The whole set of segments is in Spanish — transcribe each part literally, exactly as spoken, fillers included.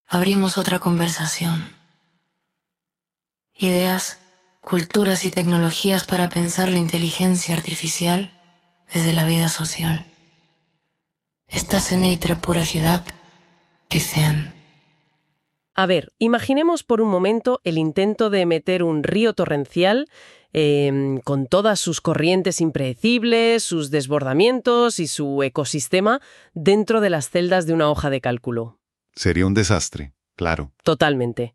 abrimos otra conversación. Ideas, culturas y tecnologías para pensar la inteligencia artificial desde la vida social. Estás en Eitra Pura Ciudad, dicen. A ver, imaginemos por un momento el intento de meter un río torrencial eh, con todas sus corrientes impredecibles, sus desbordamientos y su ecosistema dentro de las celdas de una hoja de cálculo. Sería un desastre, claro. Totalmente.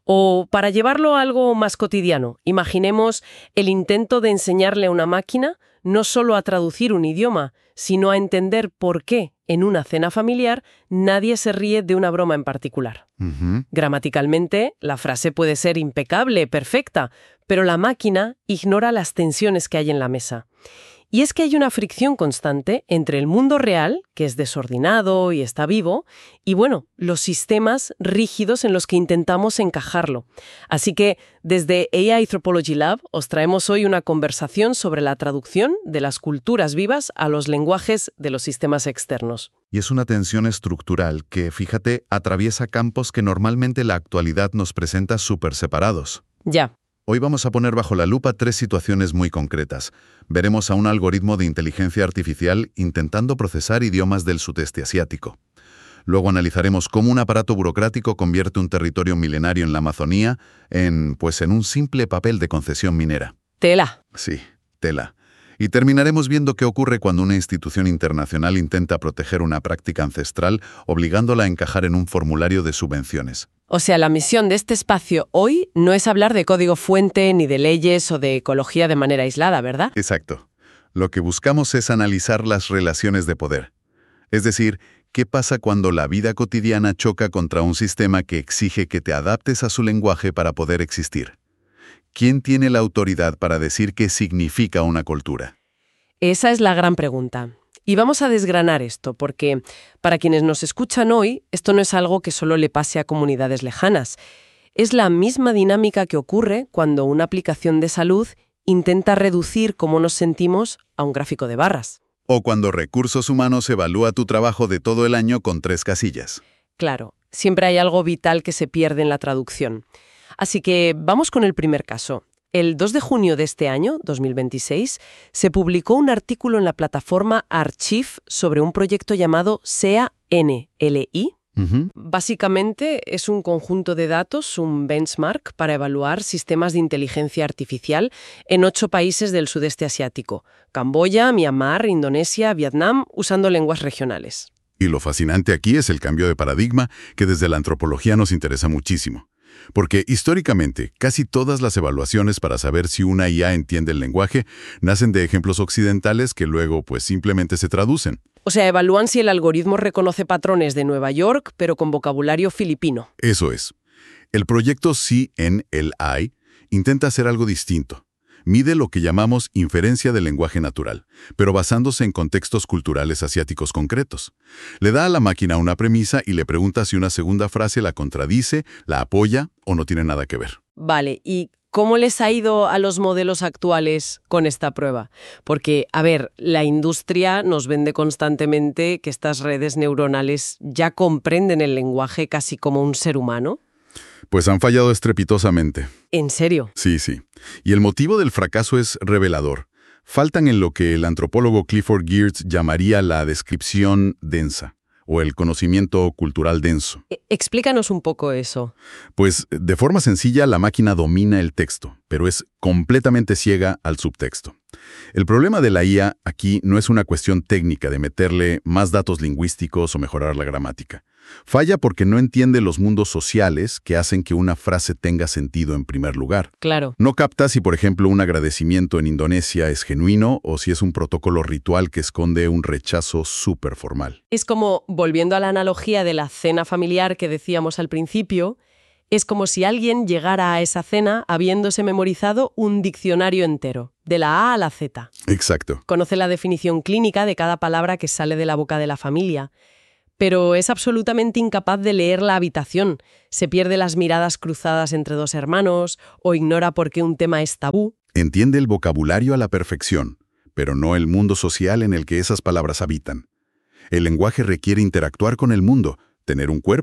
O para llevarlo a algo más cotidiano, imaginemos el intento de enseñarle a una máquina no solo a traducir un idioma, sino a entender por qué en una cena familiar nadie se ríe de una broma en particular. Uh-huh. Gramaticalmente, la frase puede ser impecable, perfecta, pero la máquina ignora las tensiones que hay en la mesa. Y es que hay una fricción constante entre el mundo real, que es desordenado y está vivo, y bueno, los sistemas rígidos en los que intentamos encajarlo. Así que desde A I Anthropology Lab os traemos hoy una conversación sobre la traducción de las culturas vivas a los lenguajes de los sistemas externos. Y es una tensión estructural que, fíjate, atraviesa campos que normalmente la actualidad nos presenta súper separados. Ya. Hoy vamos a poner bajo la lupa tres situaciones muy concretas. Veremos a un algoritmo de inteligencia artificial intentando procesar idiomas del sudeste asiático. Luego analizaremos cómo un aparato burocrático convierte un territorio milenario en la Amazonía en, pues, en un simple papel de concesión minera. Tela. Sí, tela. Y terminaremos viendo qué ocurre cuando una institución internacional intenta proteger una práctica ancestral obligándola a encajar en un formulario de subvenciones. O sea, la misión de este espacio hoy no es hablar de código fuente, ni de leyes o de ecología de manera aislada, ¿verdad? Exacto. Lo que buscamos es analizar las relaciones de poder. Es decir, ¿qué pasa cuando la vida cotidiana choca contra un sistema que exige que te adaptes a su lenguaje para poder existir? ¿Quién tiene la autoridad para decir qué significa una cultura? Esa es la gran pregunta. Y vamos a desgranar esto, porque para quienes nos escuchan hoy, esto no es algo que solo le pase a comunidades lejanas. Es la misma dinámica que ocurre cuando una aplicación de salud intenta reducir cómo nos sentimos a un gráfico de barras. O cuando Recursos Humanos evalúa tu trabajo de todo el año con tres casillas. Claro, siempre hay algo vital que se pierde en la traducción. Así que vamos con el primer caso. El dos de junio de este año, dos mil veintiséis, se publicó un artículo en la plataforma Archive sobre un proyecto llamado S E A N L I. Uh-huh. Básicamente es un conjunto de datos, un benchmark para evaluar sistemas de inteligencia artificial en ocho países del sudeste asiático: Camboya, Myanmar, Indonesia, Vietnam, usando lenguas regionales. Y lo fascinante aquí es el cambio de paradigma que desde la antropología nos interesa muchísimo. Porque históricamente, casi todas las evaluaciones para saber si una I A entiende el lenguaje nacen de ejemplos occidentales que luego pues simplemente se traducen. O sea, evalúan si el algoritmo reconoce patrones de Nueva York, pero con vocabulario filipino. Eso es. El proyecto C N L I intenta hacer algo distinto. Mide lo que llamamos inferencia del lenguaje natural, pero basándose en contextos culturales asiáticos concretos. Le da a la máquina una premisa y le pregunta si una segunda frase la contradice, la apoya o no tiene nada que ver. Vale, ¿y cómo les ha ido a los modelos actuales con esta prueba? Porque, a ver, la industria nos vende constantemente que estas redes neuronales ya comprenden el lenguaje casi como un ser humano. Pues han fallado estrepitosamente. ¿En serio? Sí, sí. Y el motivo del fracaso es revelador. Faltan en lo que el antropólogo Clifford Geertz llamaría la descripción densa, o el conocimiento cultural denso. E- explícanos un poco eso. Pues, de forma sencilla, la máquina domina el texto, pero es completamente ciega al subtexto. El problema de la I A aquí no es una cuestión técnica de meterle más datos lingüísticos o mejorar la gramática. Falla porque no entiende los mundos sociales que hacen que una frase tenga sentido en primer lugar. Claro. No capta si, por ejemplo, un agradecimiento en Indonesia es genuino o si es un protocolo ritual que esconde un rechazo súper formal. Es como, volviendo a la analogía de la cena familiar que decíamos al principio, es como si alguien llegara a esa cena habiéndose memorizado un diccionario entero, de la A a la Z. Exacto. Conoce la definición clínica de cada palabra que sale de la boca de la familia, pero es absolutamente incapaz de leer la habitación. Se pierde las miradas cruzadas entre dos hermanos o ignora por qué un tema es tabú. Entiende el vocabulario a la perfección, pero no el mundo social en el que esas palabras habitan. El lenguaje requiere interactuar con el mundo, tener un cuerpo,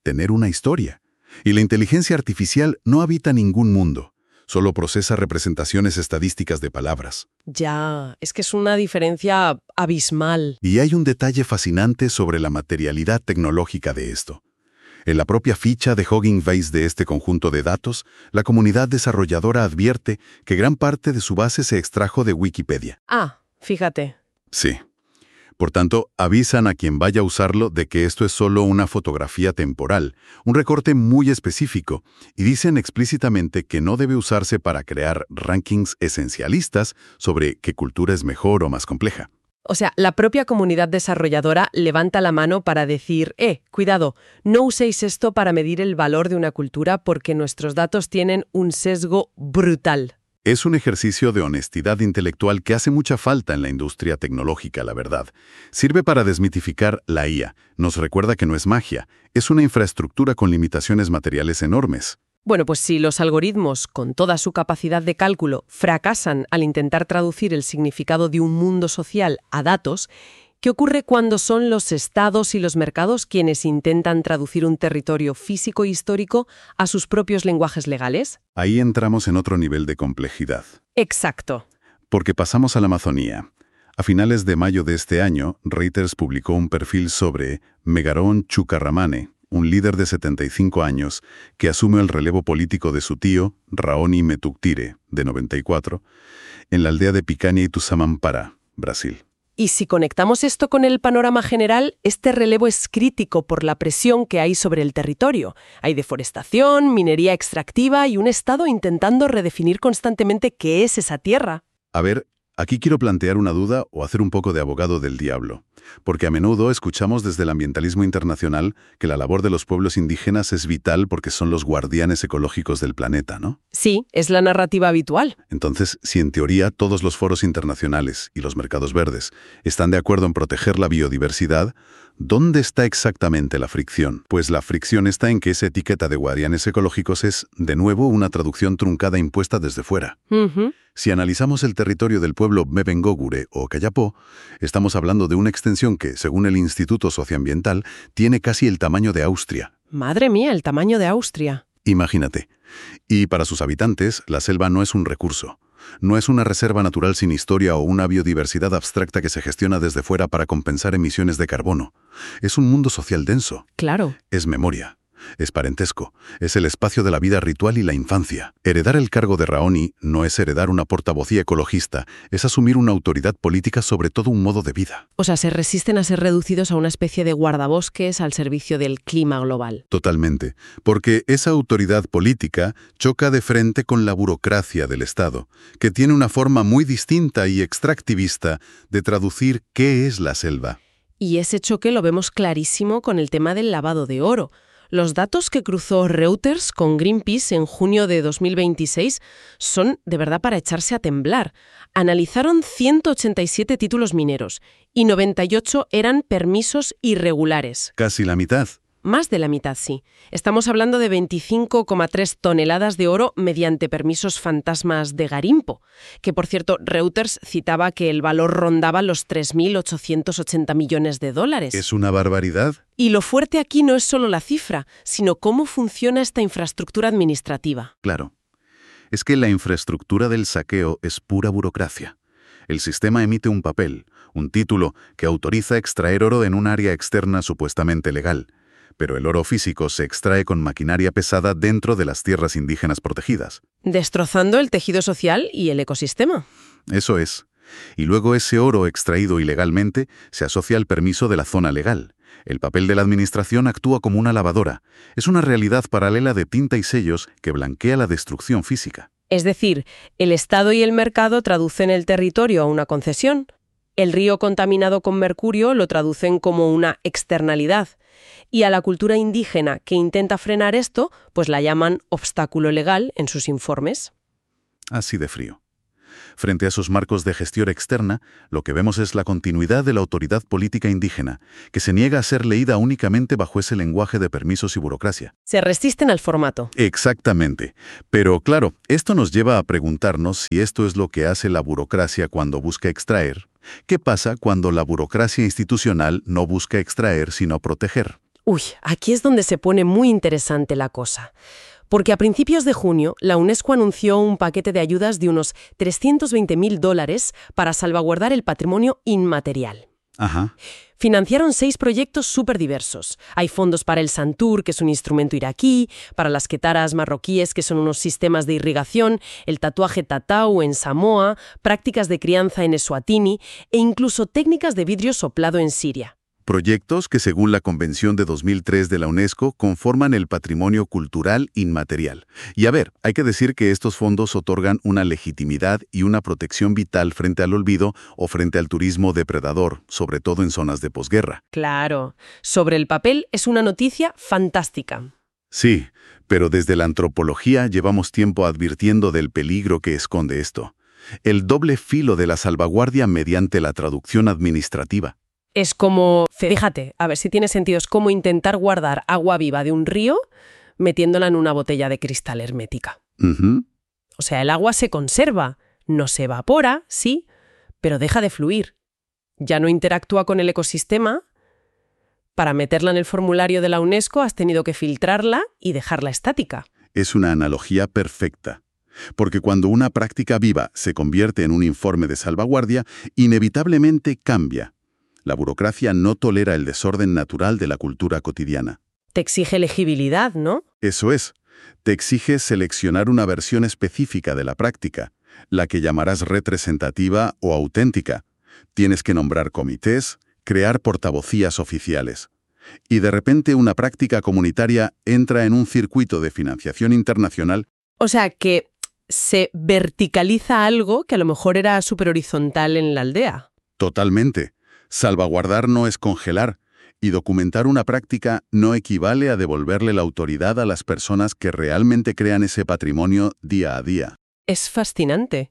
tener una historia. Y la inteligencia artificial no habita ningún mundo, solo procesa representaciones estadísticas de palabras. Ya, es que es una diferencia abismal. Y hay un detalle fascinante sobre la materialidad tecnológica de esto. En la propia ficha de Hugging Face de este conjunto de datos, la comunidad desarrolladora advierte que gran parte de su base se extrajo de Wikipedia. Ah, fíjate. Sí. Por tanto, avisan a quien vaya a usarlo de que esto es solo una fotografía temporal, un recorte muy específico, y dicen explícitamente que no debe usarse para crear rankings esencialistas sobre qué cultura es mejor o más compleja. O sea, la propia comunidad desarrolladora levanta la mano para decir, eh, cuidado, no uséis esto para medir el valor de una cultura porque nuestros datos tienen un sesgo brutal. Es un ejercicio de honestidad intelectual que hace mucha falta en la industria tecnológica, la verdad. Sirve para desmitificar la I A. Nos recuerda que no es magia, es una infraestructura con limitaciones materiales enormes. Bueno, pues si los algoritmos, con toda su capacidad de cálculo, fracasan al intentar traducir el significado de un mundo social a datos, ¿qué ocurre cuando son los estados y los mercados quienes intentan traducir un territorio físico e histórico a sus propios lenguajes legales? Ahí entramos en otro nivel de complejidad. Exacto. Porque pasamos a la Amazonía. A finales de mayo de este año, Reuters publicó un perfil sobre Megaron Chucarramane, un líder de setenta y cinco años que asume el relevo político de su tío, Raoni Metuktire, de noventa y cuatro, en la aldea de Picanha Ituzaman-Pará, Brasil. Y si conectamos esto con el panorama general, este relevo es crítico por la presión que hay sobre el territorio. Hay deforestación, minería extractiva y un Estado intentando redefinir constantemente qué es esa tierra. A ver, aquí quiero plantear una duda o hacer un poco de abogado del diablo, porque a menudo escuchamos desde el ambientalismo internacional que la labor de los pueblos indígenas es vital porque son los guardianes ecológicos del planeta, ¿no? Sí, es la narrativa habitual. Entonces, si en teoría todos los foros internacionales y los mercados verdes están de acuerdo en proteger la biodiversidad, ¿dónde está exactamente la fricción? Pues la fricción está en que esa etiqueta de guardianes ecológicos es, de nuevo, una traducción truncada impuesta desde fuera. Uh-huh. Si analizamos el territorio del pueblo Mbengogure o Kayapó, estamos hablando de una extensión que, según el Instituto Socioambiental, tiene casi el tamaño de Austria. Madre mía, el tamaño de Austria. Imagínate. Y para sus habitantes, la selva no es un recurso. No es una reserva natural sin historia o una biodiversidad abstracta que se gestiona desde fuera para compensar emisiones de carbono. Es un mundo social denso. Claro. Es memoria. Es parentesco, es el espacio de la vida ritual y la infancia. Heredar el cargo de Raoni no es heredar una portavocía ecologista, es asumir una autoridad política sobre todo un modo de vida. O sea, se resisten a ser reducidos a una especie de guardabosques al servicio del clima global. Totalmente, porque esa autoridad política choca de frente con la burocracia del Estado, que tiene una forma muy distinta y extractivista de traducir qué es la selva. Y ese choque lo vemos clarísimo con el tema del lavado de oro. Los datos que cruzó Reuters con Greenpeace en junio de dos mil veintiséis son de verdad para echarse a temblar. Analizaron ciento ochenta y siete títulos mineros y noventa y ocho eran permisos irregulares. Casi la mitad. Más de la mitad, sí. Estamos hablando de veinticinco coma tres toneladas de oro mediante permisos fantasmas de garimpo, que por cierto Reuters citaba que el valor rondaba los tres mil ochocientos ochenta millones de dólares. Es una barbaridad. Y lo fuerte aquí no es solo la cifra, sino cómo funciona esta infraestructura administrativa. Claro. Es que la infraestructura del saqueo es pura burocracia. El sistema emite un papel, un título, que autoriza extraer oro en un área externa supuestamente legal. Pero el oro físico se extrae con maquinaria pesada dentro de las tierras indígenas protegidas. Destrozando el tejido social y el ecosistema. Eso es. Y luego ese oro extraído ilegalmente se asocia al permiso de la zona legal. El papel de la administración actúa como una lavadora. Es una realidad paralela de tinta y sellos que blanquea la destrucción física. Es decir, el Estado y el mercado traducen el territorio a una concesión. El río contaminado con mercurio lo traducen como una externalidad. Y a la cultura indígena que intenta frenar esto, pues la llaman obstáculo legal en sus informes. Así de frío. Frente a esos marcos de gestión externa, lo que vemos es la continuidad de la autoridad política indígena, que se niega a ser leída únicamente bajo ese lenguaje de permisos y burocracia. Se resisten al formato. Exactamente. Pero claro, esto nos lleva a preguntarnos si esto es lo que hace la burocracia cuando busca extraer. ¿Qué pasa cuando la burocracia institucional no busca extraer sino proteger? Uy, aquí es donde se pone muy interesante la cosa. Porque a principios de junio, la UNESCO anunció un paquete de ayudas de unos trescientos veinte mil dólares para salvaguardar el patrimonio inmaterial. Ajá. Financiaron seis proyectos súper diversos. Hay fondos para el Santur, que es un instrumento iraquí, para las quetaras marroquíes, que son unos sistemas de irrigación, el tatuaje tatau en Samoa, prácticas de crianza en Eswatini e incluso técnicas de vidrio soplado en Siria. Proyectos que, según la Convención de dos mil tres de la UNESCO, conforman el patrimonio cultural inmaterial. Y a ver, hay que decir que estos fondos otorgan una legitimidad y una protección vital frente al olvido o frente al turismo depredador, sobre todo en zonas de posguerra. Claro, sobre el papel es una noticia fantástica. Sí, pero desde la antropología llevamos tiempo advirtiendo del peligro que esconde esto. El doble filo de la salvaguardia mediante la traducción administrativa. Es como, fíjate, a ver si tiene sentido, es como intentar guardar agua viva de un río metiéndola en una botella de cristal hermética. Uh-huh. O sea, el agua se conserva, no se evapora, sí, pero deja de fluir. Ya no interactúa con el ecosistema. Para meterla en el formulario de la UNESCO has tenido que filtrarla y dejarla estática. Es una analogía perfecta. Porque cuando una práctica viva se convierte en un informe de salvaguardia, inevitablemente cambia. La burocracia no tolera el desorden natural de la cultura cotidiana. Te exige legibilidad, ¿no? Eso es. Te exige seleccionar una versión específica de la práctica, la que llamarás representativa o auténtica. Tienes que nombrar comités, crear portavocías oficiales. Y de repente una práctica comunitaria entra en un circuito de financiación internacional. O sea, que se verticaliza algo que a lo mejor era súper horizontal en la aldea. Totalmente. Salvaguardar no es congelar, y documentar una práctica no equivale a devolverle la autoridad a las personas que realmente crean ese patrimonio día a día. Es fascinante.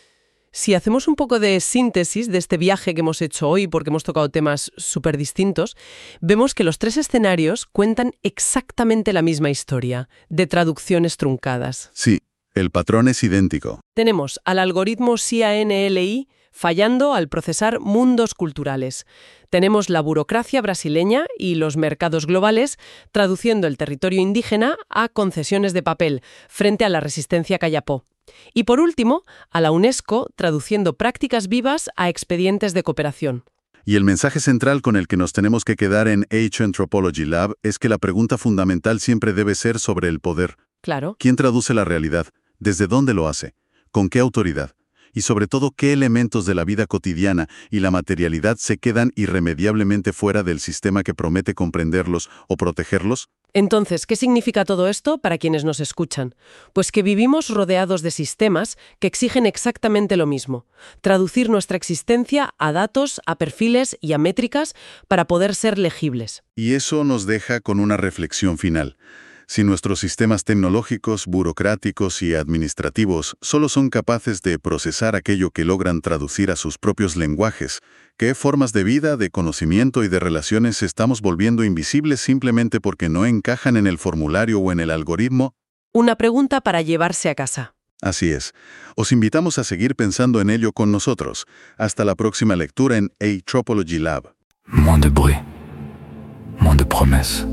Si hacemos un poco de síntesis de este viaje que hemos hecho hoy, porque hemos tocado temas súper distintos, vemos que los tres escenarios cuentan exactamente la misma historia, de traducciones truncadas. Sí, el patrón es idéntico. Tenemos al algoritmo C A N L I fallando al procesar mundos culturales. Tenemos la burocracia brasileña y los mercados globales traduciendo el territorio indígena a concesiones de papel frente a la resistencia Cayapó. Y por último, a la UNESCO traduciendo prácticas vivas a expedientes de cooperación. Y el mensaje central con el que nos tenemos que quedar en H Anthropology Lab es que la pregunta fundamental siempre debe ser sobre el poder. Claro. ¿Quién traduce la realidad? ¿Desde dónde lo hace? ¿Con qué autoridad? Y sobre todo, ¿qué elementos de la vida cotidiana y la materialidad se quedan irremediablemente fuera del sistema que promete comprenderlos o protegerlos? Entonces, ¿qué significa todo esto para quienes nos escuchan? Pues que vivimos rodeados de sistemas que exigen exactamente lo mismo: traducir nuestra existencia a datos, a perfiles y a métricas para poder ser legibles. Y eso nos deja con una reflexión final. Si nuestros sistemas tecnológicos, burocráticos y administrativos solo son capaces de procesar aquello que logran traducir a sus propios lenguajes, ¿qué formas de vida, de conocimiento y de relaciones estamos volviendo invisibles simplemente porque no encajan en el formulario o en el algoritmo? Una pregunta para llevarse a casa. Así es. Os invitamos a seguir pensando en ello con nosotros. Hasta la próxima lectura en Anthropology Lab. Moins de bruit, moins de promesses.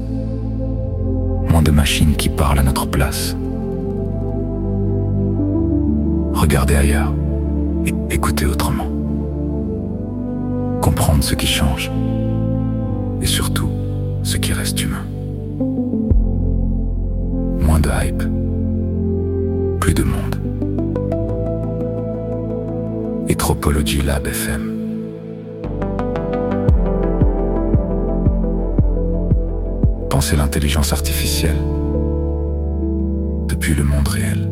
Moins de machines qui parlent à notre place. Regardez ailleurs et écoutez autrement. Comprendre ce qui change et surtout ce qui reste humain. Moins de hype, plus de monde. Anthropology Lab F M. Penser l'intelligence artificielle depuis le monde réel.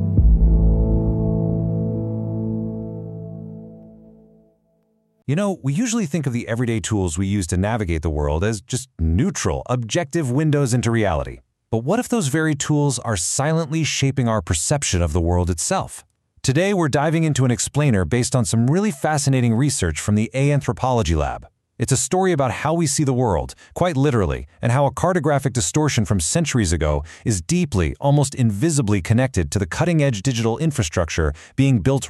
You know, we usually think of the everyday tools we use to navigate the world as just neutral, objective windows into reality. But what if those very tools are silently shaping our perception of the world itself? Today, we're diving into an explainer based on some really fascinating research from the Anthropology Lab. It's a story about how we see the world, quite literally, and how a cartographic distortion from centuries ago is deeply, almost invisibly connected to the cutting-edge digital infrastructure being built